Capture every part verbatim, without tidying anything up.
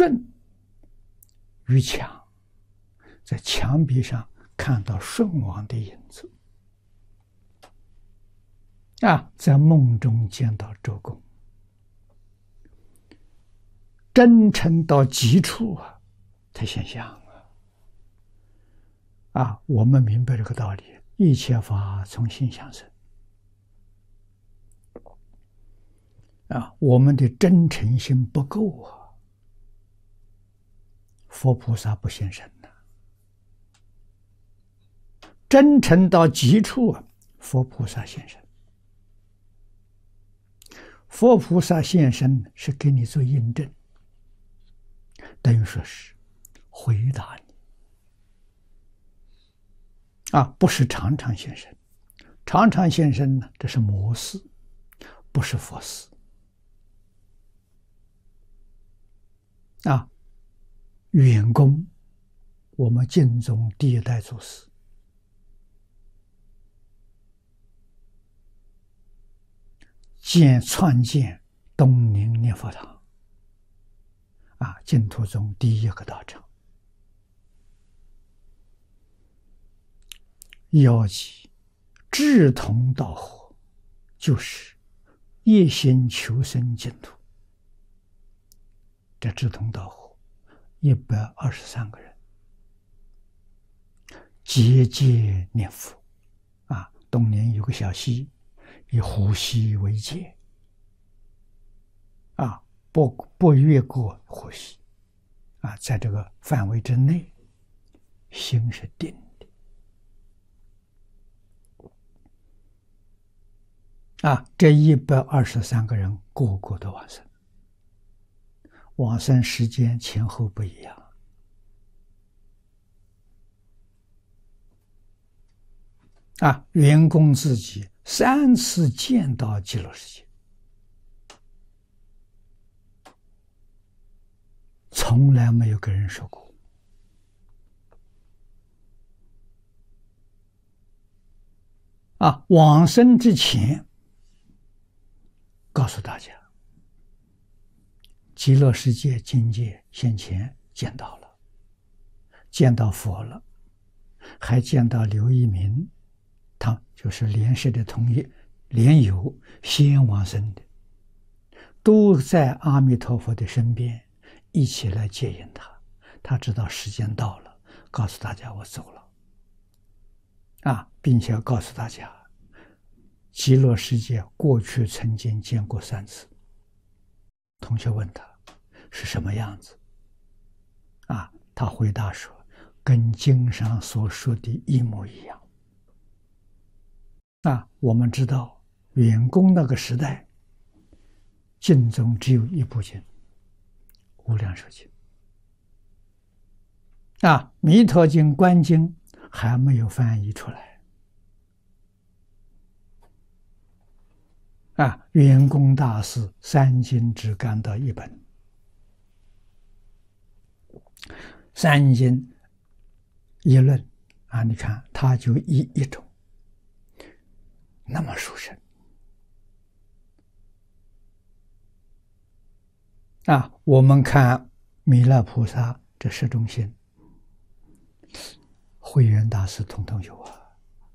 舜于墙，在墙壁上看到舜王的影子。啊，在梦中见到周公，真诚到极处啊，才现象啊！啊，我们明白这个道理，一切法从心想生。啊，我们的真诚心不够啊，佛菩萨不现身呐。真诚到极处啊，佛菩萨现身。佛菩萨现身是给你做印证，等于说是回答你啊，不是常常现身。常常现身呢，这是魔事，不是佛事啊。远公，我们净宗第一代祖师，建创建东宁念佛堂啊，净土宗第一个道场。要记志同道合，就是一心求生净土。这志同道合，一百二十三个人，节节念佛啊。东宁有个小溪，以湖溪为界啊，不不越过湖溪啊，在这个范围之内，心是定的啊。这一百二十三个人个个都往生，往生时间前后不一样啊。员工自己三次见到极乐世界，从来没有跟人说过啊。往生之前告诉大家，极乐世界境界先前见到了，见到佛了，还见到刘一鸣，他就是莲师的同业莲友先往生的，都在阿弥陀佛的身边一起来接引他。他知道时间到了，告诉大家我走了啊，并且告诉大家极乐世界过去曾经见过三次。同学问他是什么样子啊？他回答说，跟经上所说的一模一样啊。我们知道远公那个时代，经中只有一部经《无量寿经》啊，《弥陀经》《观经》还没有翻译出来啊。圆公大师三经只干到一本，三经一论啊，你看他就一一种那么殊胜啊。我们看弥勒菩萨这十种心，慧远大师统统有啊。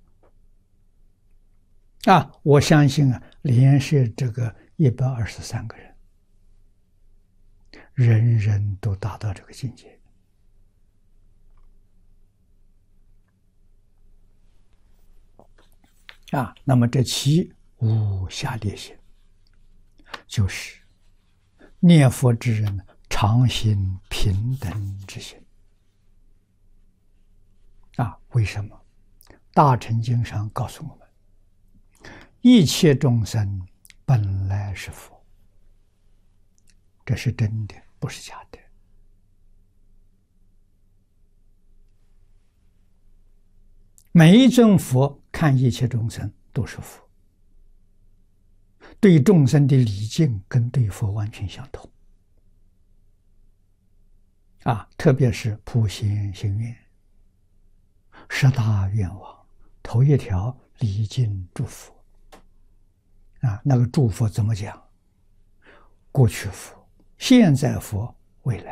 啊，我相信啊，连是这个一百二十三个人，人人都达到这个境界啊。那么这其无下列心，就是念佛之人常行平等之心啊。为什么？大乘经上告诉我们，一切众生本来是佛，这是真的，不是假的。每一尊佛看一切众生都是佛，对众生的礼敬跟对佛完全相同啊。特别是普贤行愿，十大愿望，头一条礼敬诸佛啊。那个诸佛怎么讲？过去佛、现在佛、未来